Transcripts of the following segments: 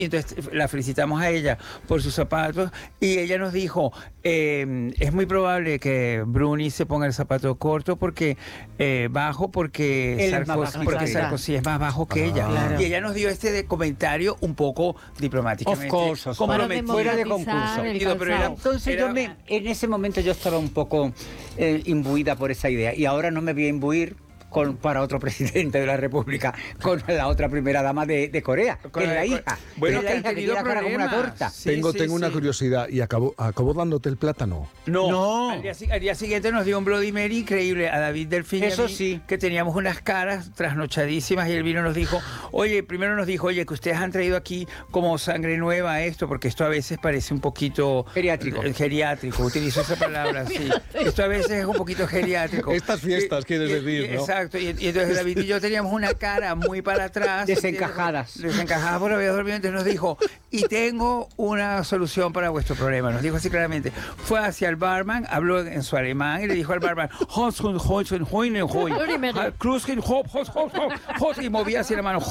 Y entonces la felicitamos a ella por sus zapatos y ella nos dijo, es muy probable que Bruni se ponga el zapato corto porque bajo porque Sarkozy es más bajo que ella. Claro. Y ella nos dio este comentario un poco diplomáticamente Fuera de concurso. Entonces en ese momento yo estaba un poco imbuida por esa idea y ahora no me voy a imbuir para otro presidente de la República, con la otra primera dama de Corea, que es la hija. Bueno, es la hija que tiene la cara como una torta. Tengo una curiosidad. ¿Y acabó dándote el plátano? No. Al día siguiente nos dio un Bloody Mary increíble a David Delfín. Eso y a mí, sí. que teníamos unas caras trasnochadísimas y él vino y nos dijo, primero nos dijo, que ustedes han traído aquí como sangre nueva esto, porque esto a veces parece un poquito... Geriátrico, utilizo esa palabra, sí. Esto a veces es un poquito geriátrico. Estas fiestas, quieres decir, ¿no? Exacto. Y entonces David y yo teníamos una cara muy para atrás. Desencajadas porque había dormido. Entonces nos dijo, y tengo una solución para vuestro problema. Nos dijo así claramente. Fue hacia el barman, habló en su alemán y le dijo al barman, y movía así la mano.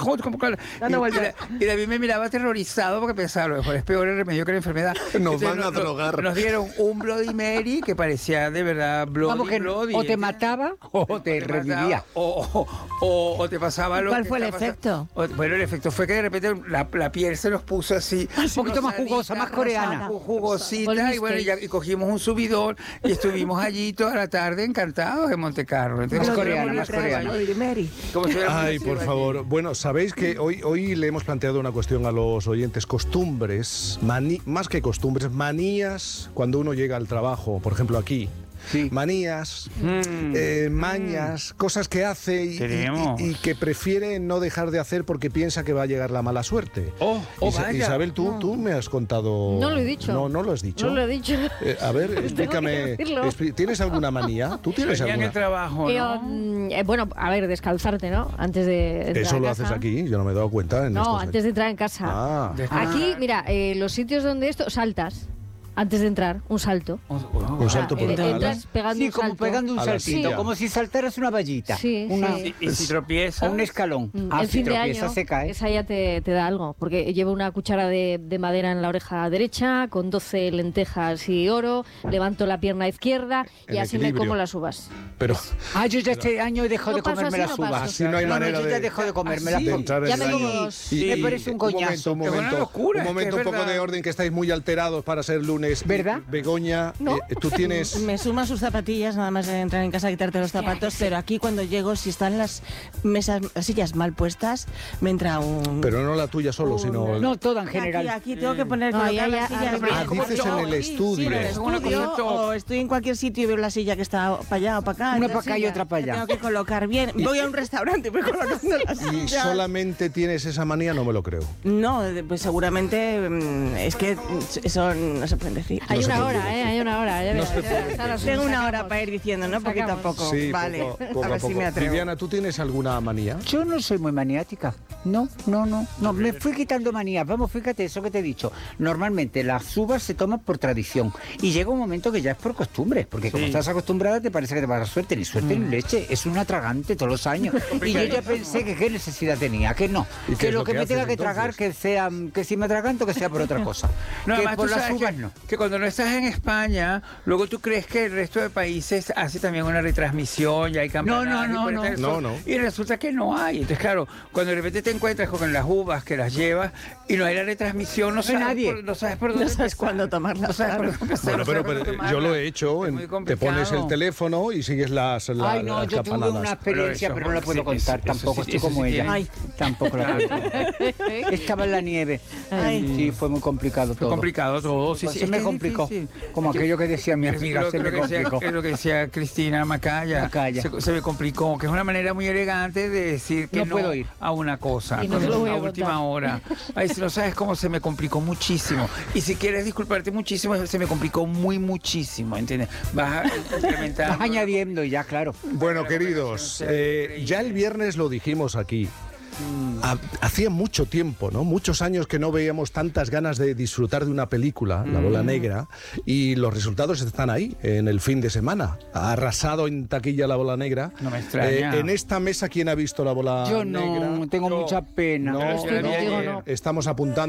Y David me miraba aterrorizado porque pensaba, lo mejor es peor el remedio que la enfermedad. Nos van a drogar. Nos dieron un Bloody Mary que parecía de verdad Bloody. O te mataba o te revivía. O te pasaba lo ¿Cuál que fue el está efecto? Bueno, el efecto fue que de repente la piel se nos puso así. Un poquito más jugosa, más coreana. Jugosita. Y bueno, y cogimos un subidón y estuvimos allí toda la tarde encantados en Montecarlo. Entonces, Más coreana. Ay, por favor. Bueno, sabéis que hoy le hemos planteado una cuestión a los oyentes. Costumbres, más que costumbres, manías cuando uno llega al trabajo, por ejemplo aquí. Sí. Manías, mañas, cosas que hace y que prefiere no dejar de hacer porque piensa que va a llegar la mala suerte. Isabel, tú me has contado... No lo he dicho. No lo has dicho. No lo he dicho. A ver, explícame. ¿Tienes alguna manía? ¿Tú tienes alguna? En el trabajo, ¿no? Bueno, a ver, descalzarte, ¿no? Antes de entrar Eso en lo casa. haces aquí, yo no me he dado cuenta. Antes de entrar en casa. Aquí, mira, los sitios donde saltas. Antes de entrar, un salto. Un salto por entras pegando un salto. Como pegando un saltito, sí. como si saltaras una vallita. Sí. Y si tropiezas... O un escalón. El Si fin de año, tropiezas se cae. esa ya te da algo, porque llevo una cuchara de madera en la oreja derecha, con 12 lentejas y oro, levanto la pierna izquierda y así me como las uvas. Pero... yo ya este año he dejado de comerme las uvas. Así no hay manera yo ya dejo de comerme las uvas. Ya me como dos. Me parece un coñazo. Un momento, un poco de orden, que estáis muy alterados para ser lunes. ¿Verdad? Begoña, tú tienes... Me suma sus zapatillas, nada más de entrar en casa a quitarte los zapatos, pero aquí cuando llego, si están las sillas mal puestas, me entra un... Pero no la tuya solo, sino... No, toda en general. Aquí tengo que poner las sillas... dices en el estudio. Sí, en el estudio, o estoy en cualquier sitio y veo la silla que está para allá o para acá. Una para acá y otra para allá. Tengo que colocar bien. Voy a un restaurante y voy colocando las sillas. ¿Y solamente tienes esa manía? No me lo creo. No, pues seguramente es que eso no se puede decir. Hay una hora. Tengo una hora para ir diciendo, ¿no? Poquito a poco. Sí, vale, poco a ver si me atrevo. Viviana, ¿tú tienes alguna manía? Yo no soy muy maniática. No. Me fui quitando manías. Vamos, fíjate, eso que te he dicho. Normalmente las uvas se toman por tradición. Y llega un momento que ya es por costumbre. Porque como estás acostumbrada, te parece que te va a dar suerte. Ni suerte ni leche. Es un atragante todos los años. Y yo ya pensé que qué necesidad tenía. Que no. Que lo que me tenga que tragar, que si me atraganto, que sea por otra cosa. No, que por las uvas no. Que cuando no estás en España, luego tú crees que el resto de países hace también una retransmisión, ya hay campeonatos. No. Y resulta que no hay. Entonces, claro, cuando de repente te encuentras con las uvas que las llevas y no hay la retransmisión, no sabes por dónde. No sabes cuándo tomarlas. Pero yo lo he hecho. Te pones el teléfono y sigues las yo tuve campanadas. una experiencia, pero no la puedo contar tampoco. Estoy como ella. Tampoco la puedo contar. Estaba en la nieve. Sí, fue muy complicado todo. Complicado todo. Se me complicó. Como aquello que decía mi amiga, se me complicó. Es lo que decía Cristina Macaya. Se me complicó, que es una manera muy elegante de decir que no puedo ir a una cosa a última hora. Ay, si no sabes cómo se me complicó muchísimo. Y si quieres disculparte muchísimo, se me complicó muchísimo, ¿entiendes? Vas a incrementar. Vas añadiendo ya, claro. Bueno, queridos, ya el viernes lo dijimos aquí. hacía mucho tiempo, ¿no? Muchos años que no veíamos tantas ganas de disfrutar de una película, La Bola Negra, y los resultados están ahí, en el fin de semana. Ha arrasado en taquilla La Bola Negra. No me extraña. En esta mesa, ¿quién ha visto La Bola Negra? Yo no, tengo mucha pena. No, estamos apuntando.